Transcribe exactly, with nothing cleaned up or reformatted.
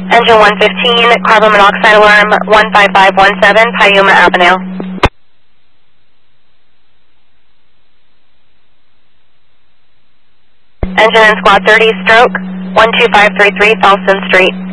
Engine one fifteen, carbon monoxide alarm, one five five one seven, Piuma Avenue. Engine in squad thirty, stroke, one two five three three, Felsen Street.